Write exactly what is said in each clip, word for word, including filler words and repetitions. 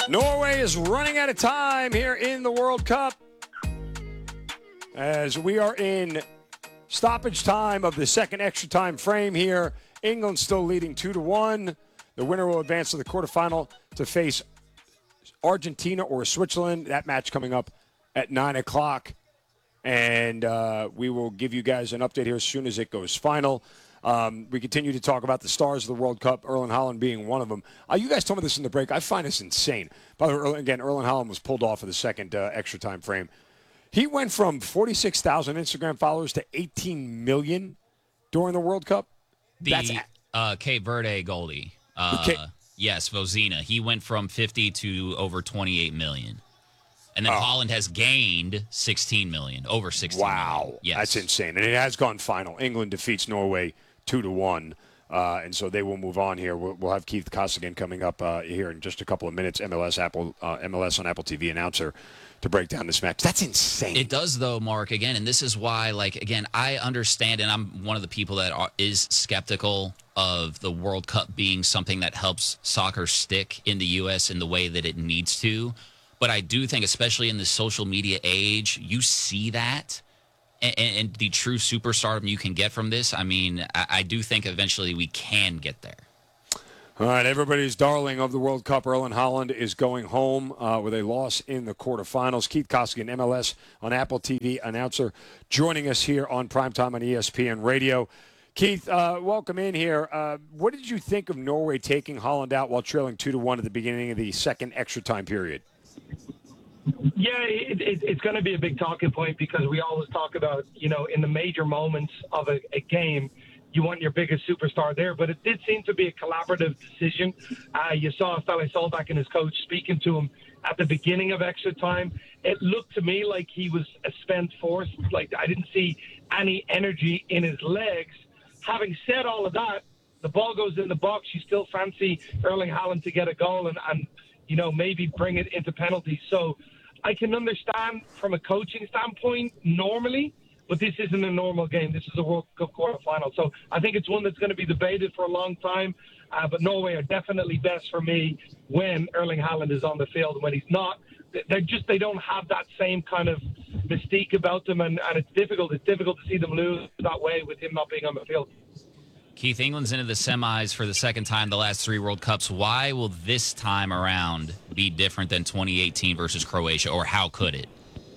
Norway is running out of time here in the World Cup as we are in stoppage time of the second extra time frame here. England still leading two to one. The winner will advance to the quarterfinal to face Argentina or Switzerland. That match coming up at nine o'clock. And uh, we will give you guys an update here as soon as it goes final. Um, we continue to talk about the stars of the World Cup, Erling Haaland being one of them. Uh, you guys told me this in the break. I find this insane. By the way, again, Erling Haaland was pulled off of the second uh, extra time frame. He went from forty-six thousand Instagram followers to eighteen million during the World Cup. The That's uh, Cape Verde goalie. Uh, Cape- yes, Vozina. He went from fifty to over twenty-eight million. And then Oh. Holland has gained sixteen million, over sixteen Wow. million. Yes. That's insane. And it has gone final. England defeats Norway two to one. Uh, and so they will move on here. We'll, we'll have Keith Costigan coming up uh, here in just a couple of minutes, M L S Apple uh, M L S on Apple T V announcer, to break down this match. That's insane. It does, though, Mark, again, and this is why, like, again, I understand, and I'm one of the people that are, is skeptical of the World Cup being something that helps soccer stick in the U S in the way that it needs to. But I do think, especially in the social media age, you see that. And, and the true superstardom you can get from this, I mean, I, I do think eventually we can get there. All right, everybody's darling of the World Cup, Erling Haaland, is going home uh, with a loss in the quarterfinals. Keith Costigan, M L S on Apple T V announcer, joining us here on Primetime on E S P N Radio. Keith, uh, welcome in here. Uh, what did you think of Norway taking Haaland out while trailing two to one at the beginning of the second extra time period? Yeah, it, it, it's going to be a big talking point because we always talk about, you know, in the major moments of a, a game, you want your biggest superstar there. But it did seem to be a collaborative decision. Uh, you saw Ståle Solbakken and his coach speaking to him at the beginning of extra time. It looked to me like he was a spent force. Like I didn't see any energy in his legs. Having said all of that, the ball goes in the box. You still fancy Erling Haaland to get a goal and, and you know, maybe bring it into penalties. So I can understand from a coaching standpoint normally, but this isn't a normal game. This is a World Cup quarterfinal. So I think it's one that's going to be debated for a long time. Uh, but Norway are definitely best for me when Erling Haaland is on the field. And when he's not, they're just, they don't have that same kind of mystique about them. And, and it's difficult. It's difficult to see them lose that way with him not being on the field. Keith, England's into the semis for the second time the last three World Cups. Why will this time around be different than twenty eighteen versus Croatia, or how could it?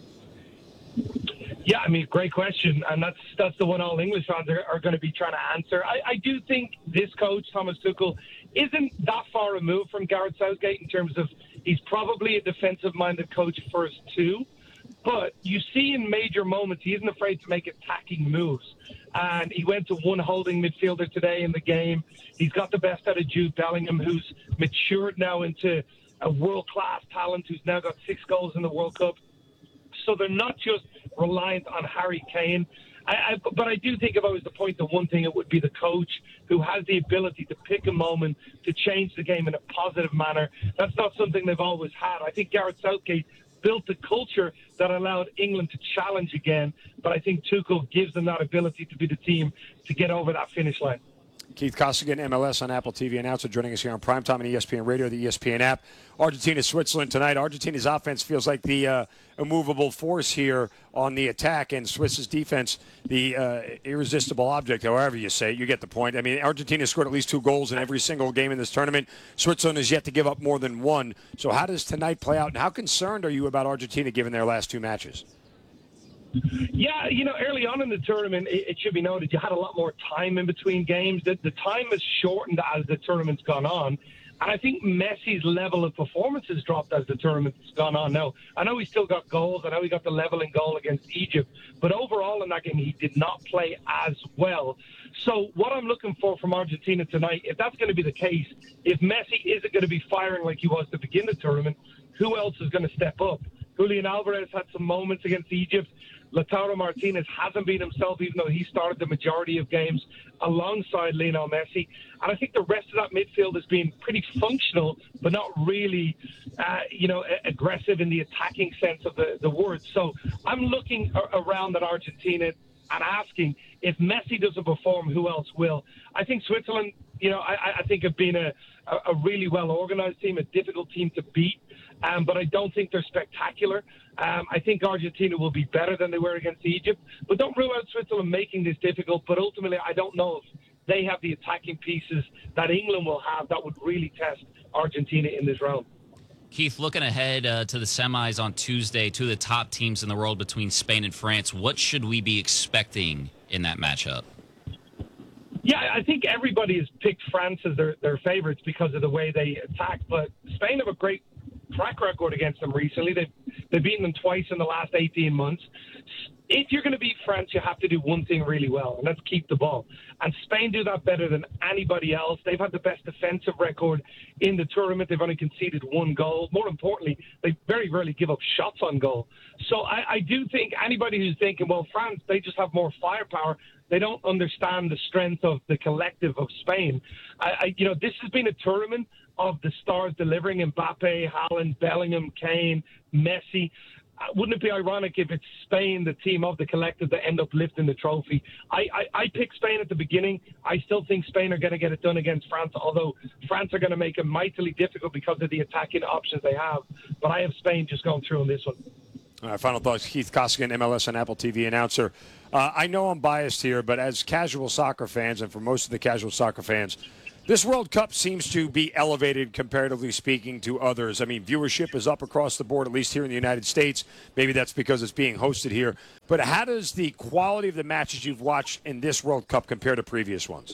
Yeah, I mean, great question, and that's that's the one all English fans are, are going to be trying to answer. I, I do think this coach, Thomas Tuchel, isn't that far removed from Gareth Southgate in terms of he's probably a defensive-minded coach first too, but you see in major moments he isn't afraid to make attacking moves. And he went to one holding midfielder today in the game. He's got the best out of Jude Bellingham, who's matured now into a world-class talent who's now got six goals in the World Cup. So they're not just reliant on Harry Kane. I, I, but I do think if I was to point to one thing, it would be the coach who has the ability to pick a moment to change the game in a positive manner. That's not something they've always had. I think Gareth Southgate built a culture that allowed England to challenge again, but I think Tuchel gives them that ability to be the team to get over that finish line. Keith Costigan, M L S on Apple T V announcer, joining us here on Primetime on E S P N Radio, the E S P N app. Argentina, Switzerland tonight. Argentina's offense feels like the uh, immovable force here on the attack, and Swiss's defense, the uh, irresistible object, however you say it. You get the point. I mean, Argentina scored at least two goals in every single game in this tournament. Switzerland has yet to give up more than one. So how does tonight play out, and how concerned are you about Argentina given their last two matches? Yeah, you know, early on in the tournament, it, it should be noted you had a lot more time in between games. The, the time has shortened as the tournament's gone on. And I think Messi's level of performance has dropped as the tournament's gone on. Now, I know he still got goals. I know he got the leveling goal against Egypt. But overall in that game, he did not play as well. So what I'm looking for from Argentina tonight, if that's going to be the case, if Messi isn't going to be firing like he was to begin the tournament, who else is going to step up? Julian Alvarez had some moments against Egypt. Lautaro Martinez hasn't been himself, even though he started the majority of games alongside Lionel Messi. And I think the rest of that midfield has been pretty functional, but not really, uh, you know, aggressive in the attacking sense of the, the word. So I'm looking around at Argentina and asking, if Messi doesn't perform, who else will? I think Switzerland, you know, I, I think have been a, a really well-organized team, a difficult team to beat. um, but I don't think they're spectacular. Um, I think Argentina will be better than they were against Egypt, but don't rule out Switzerland making this difficult. But ultimately, I don't know if they have the attacking pieces that England will have that would really test Argentina in this round. Keith, looking ahead uh, to the semis on Tuesday, two of the top teams in the world between Spain and France, what should we be expecting in that matchup? Yeah, I think everybody has picked France as their, their favorites because of the way they attack, but Spain have a great track record against them recently. They've, they've beaten them twice in the last eighteen months. If you're going to beat France, you have to do one thing really well, and that's keep the ball. And Spain do that better than anybody else. They've had the best defensive record in the tournament. They've only conceded one goal. More importantly, they very rarely give up shots on goal. So I, I do think anybody who's thinking, well, France, they just have more firepower, they don't understand the strength of the collective of Spain. I, I, you know, this has been a tournament of the stars delivering: Mbappe, Haaland, Bellingham, Kane, Messi. Uh, wouldn't it be ironic if it's Spain, the team of the collective, that end up lifting the trophy? I, I, I picked Spain at the beginning. I still think Spain are going to get it done against France, although France are going to make it mightily difficult because of the attacking options they have. But I have Spain just going through on this one. All right, final thoughts. Keith Costigan, M L S and Apple T V announcer. Uh, I know I'm biased here, but as casual soccer fans, and for most of the casual soccer fans, this World Cup seems to be elevated, comparatively speaking, to others. I mean, viewership is up across the board, at least here in the United States. Maybe that's because it's being hosted here. But how does the quality of the matches you've watched in this World Cup compare to previous ones?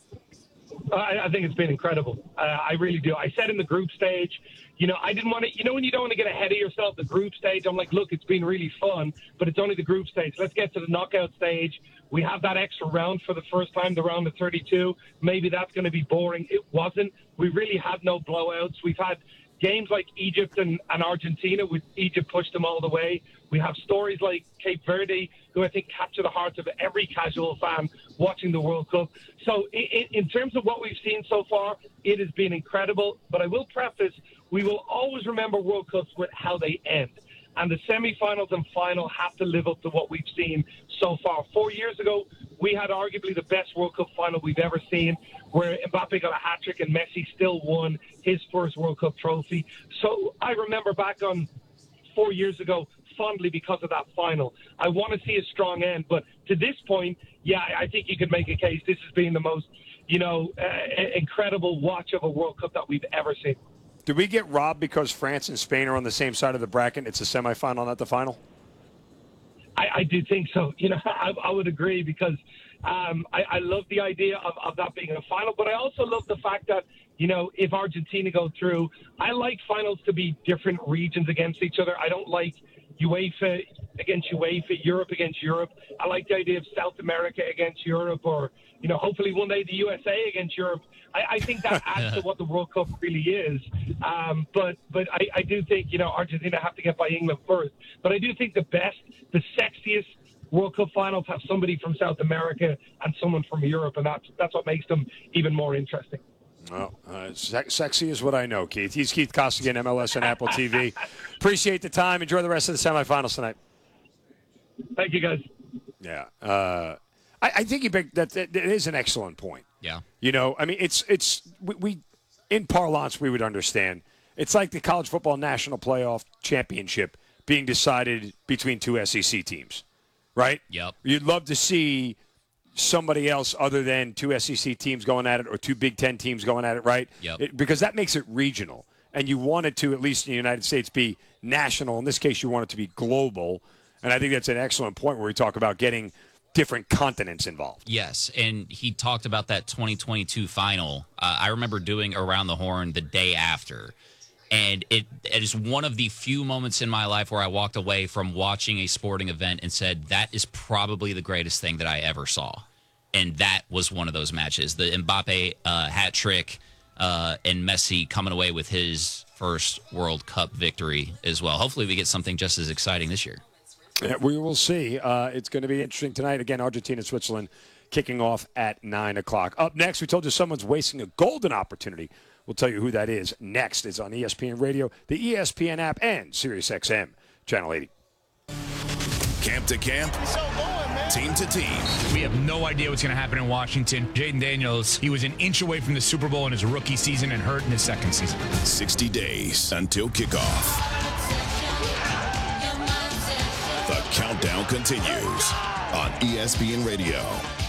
I, I think it's been incredible. Uh, I really do. I said in the group stage, you know, I didn't want to, you know, when you don't want to get ahead of yourself, the group stage, I'm like, look, it's been really fun, but it's only the group stage. Let's get to the knockout stage. We have that extra round for the first time, the round of thirty-two. Maybe that's going to be boring. It wasn't. We really had no blowouts. We've had games like Egypt and, and Argentina, with Egypt pushed them all the way. We have stories like Cape Verde, who I think capture the hearts of every casual fan watching the World Cup. So in, in terms of what we've seen so far, it has been incredible. But I will preface, we will always remember World Cups with how they end. And the semifinals and final have to live up to what we've seen so far. Four years ago, we had arguably the best World Cup final we've ever seen, where Mbappe got a hat-trick and Messi still won his first World Cup trophy. So I remember back on four years ago fondly because of that final. I want to see a strong end, but to this point, yeah, I think you could make a case this has been the most, you know, uh, incredible watch of a World Cup that we've ever seen. Did we get robbed because France and Spain are on the same side of the bracket? It's a semifinal, not the final? I, I do think so. You know, I, I would agree because um, I, I love the idea of, of that being a final, but I also love the fact that, you know, if Argentina go through, I like finals to be different regions against each other. I don't like UEFA against UEFA, Europe against Europe. I like the idea of South America against Europe, or, you know, hopefully one day the U S A against Europe. I, I think that adds to what the World Cup really is. Um, but but I, I do think, you know, Argentina have to get by England first. But I do think the best, the sexiest World Cup finals have somebody from South America and someone from Europe, and that's, that's what makes them even more interesting. Well, uh, se- sexy is what I know, Keith. He's Keith Costigan, M L S and Apple T V. Appreciate the time. Enjoy the rest of the semifinals tonight. Thank you, guys. Yeah. Uh, I, I think you picked that, that. It is an excellent point. Yeah. You know, I mean, it's, it's we, we in parlance, we would understand. It's like the college football national playoff championship being decided between two S E C teams, right? Yep. You'd love to see somebody else other than two S E C teams going at it, or two Big Ten teams going at it, right? Yep. It, because that makes it regional. And you want it to, at least in the United States, be national. In this case, you want it to be global. And I think that's an excellent point where we talk about getting different continents involved. Yes, and he talked about that twenty twenty-two final. Uh, I remember doing Around the Horn the day after. And it, it is one of the few moments in my life where I walked away from watching a sporting event and said, that is probably the greatest thing that I ever saw. And that was one of those matches. The Mbappe uh, hat trick uh, and Messi coming away with his first World Cup victory as well. Hopefully we get something just as exciting this year. Yeah, we will see. Uh, it's going to be interesting tonight. Again, Argentina, Switzerland kicking off at nine o'clock. Up next, we told you someone's wasting a golden opportunity. We'll tell you who that is next. It's on E S P N Radio, the E S P N app, and SiriusXM Channel eighty. Camp to camp. So going, man. team to team. We have no idea what's going to happen in Washington. Jaden Daniels, he was an inch away from the Super Bowl in his rookie season and hurt in his second season. sixty days until kickoff. The countdown continues on E S P N Radio.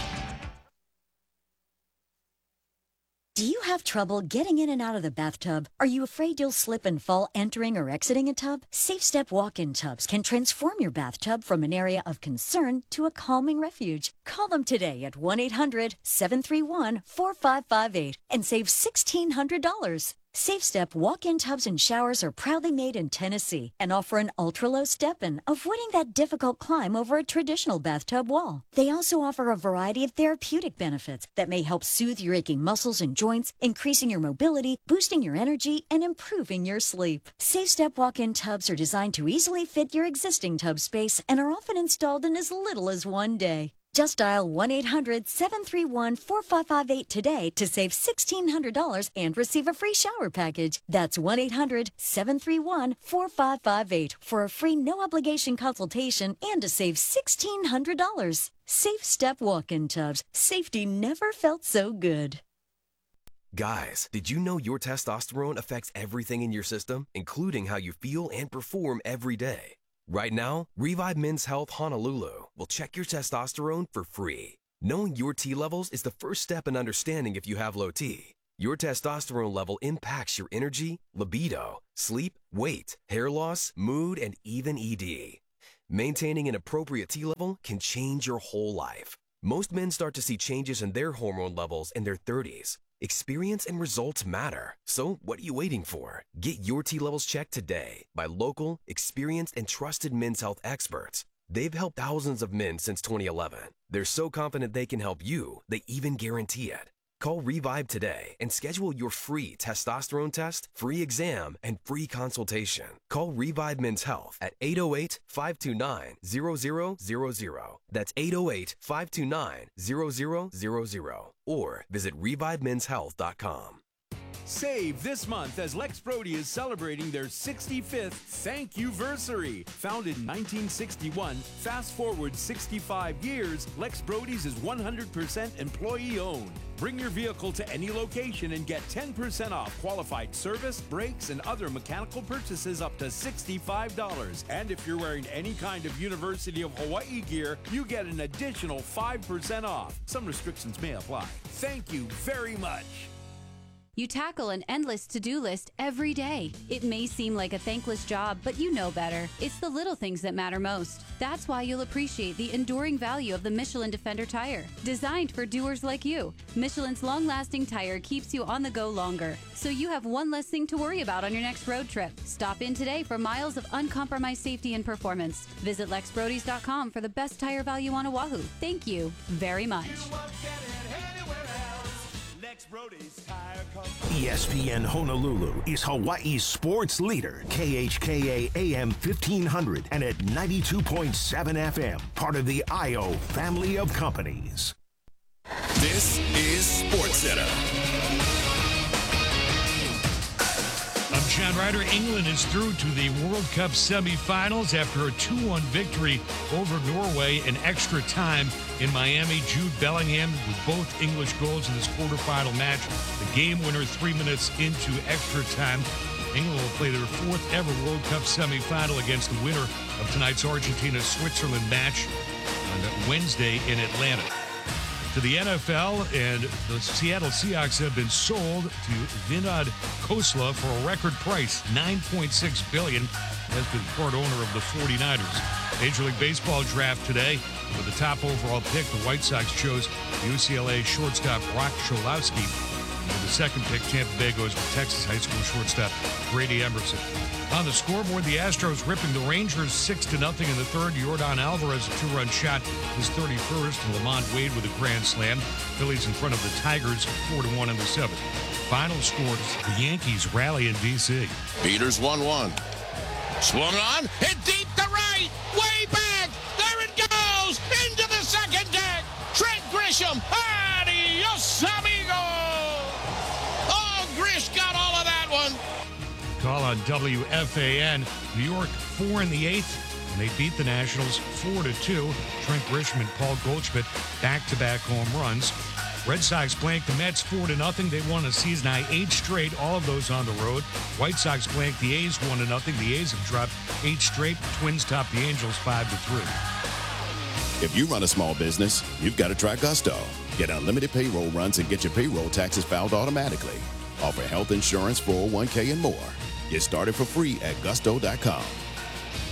Do you have trouble getting in and out of the bathtub? Are you afraid you'll slip and fall entering or exiting a tub? SafeStep walk-in tubs can transform your bathtub from an area of concern to a calming refuge. Call them today at one eight hundred seven three one four five five eight and save sixteen hundred dollars. SafeStep walk-in tubs and showers are proudly made in Tennessee and offer an ultra-low step-in, avoiding that difficult climb over a traditional bathtub wall. They also offer a variety of therapeutic benefits that may help soothe your aching muscles and joints, increasing your mobility, boosting your energy, and improving your sleep. SafeStep walk-in tubs are designed to easily fit your existing tub space and are often installed in as little as one day. Just dial one eight hundred seven three one four five five eight today to save sixteen hundred dollars and receive a free shower package. That's one eight hundred seven three one four five five eight for a free no-obligation consultation and to save sixteen hundred dollars. Safe Step walk-in tubs. Safety never felt so good. Guys, did you know your testosterone affects everything in your system, including how you feel and perform every day? Right now, Revive Men's Health Honolulu will check your testosterone for free. Knowing your T levels is the first step in understanding if you have low T. Your testosterone level impacts your energy, libido, sleep, weight, hair loss, mood, and even E D. Maintaining an appropriate T level can change your whole life. Most men start to see changes in their hormone levels in their thirties. Experience and results matter. So what are you waiting for? Get your T levels checked today by local, experienced, and trusted men's health experts. They've helped thousands of men since twenty eleven. They're so confident they can help you, they even guarantee it. Call Revive today and schedule your free testosterone test, free exam, and free consultation. Call Revive Men's Health at eight oh eight, five two nine, zero zero zero zero. That's eight oh eight, five two nine, zero zero zero zero. Or visit revive men's health dot com. Save this month as Lex Brody is celebrating their sixty-fifth Thank You-versary. Founded in nineteen sixty-one, fast forward sixty-five years, Lex Brody's is one hundred percent employee-owned. Bring your vehicle to any location and get ten percent off qualified service, brakes, and other mechanical purchases up to sixty-five dollars. And if you're wearing any kind of University of Hawaii gear, you get an additional five percent off. Some restrictions may apply. Thank you very much. You tackle an endless to-do list every day. It may seem like a thankless job, but you know better. It's the little things that matter most. That's why you'll appreciate the enduring value of the Michelin Defender tire. Designed for doers like you, Michelin's long-lasting tire keeps you on the go longer, so you have one less thing to worry about on your next road trip. Stop in today for miles of uncompromised safety and performance. Visit lex brodies dot com for the best tire value on Oahu. Thank you very much. E S P N Honolulu is Hawaii's sports leader, K H K A A M fifteen hundred and at ninety-two point seven F M, part of the I O family of companies. This is SportsCenter. I'm John Ryder. England is through to the World Cup semifinals after a two one victory over Norway in extra time in Miami. Jude Bellingham with both English goals in this quarterfinal match. The game winner three minutes into extra time. England will play their fourth ever World Cup semifinal against the winner of tonight's Argentina-Switzerland match on Wednesday in Atlanta. To the N F L, and the Seattle Seahawks have been sold to Vinod Khosla for a record price, nine point six billion dollars, has been part owner of the forty-niners. Major League Baseball draft today. With the top overall pick, the White Sox chose U C L A shortstop Brock Cholowski. With the second pick, Tampa Bay goes with Texas high school shortstop Brady Emerson. On the scoreboard, the Astros ripping the Rangers six to nothing in the third. Yordan Alvarez, a two-run shot, his thirty-first. Lamont Wade with a grand slam. Phillies in front of the Tigers four to one in the seventh. Final scores, the Yankees rally in D C. Peters one one. Swung on, hit deep to right, way back. There it goes, into the second deck. Trent Grisham, adios, amigo. Oh, Grish got all of that one. Call on on W F A N. New York four in the eighth, and they beat the Nationals four to two. Trent Grisham, Paul Goldschmidt, back-to-back home runs. Red Sox blanked the Mets four to nothing. They won a season high eight straight, all of those on the road. White Sox blanked the A's one to nothing. The A's have dropped eight straight. Twins top the Angels five to three. If you run a small business, you've got to try Gusto. Get unlimited payroll runs and get your payroll taxes filed automatically. Offer health insurance, four oh one k, and more. Get started for free at gusto dot com.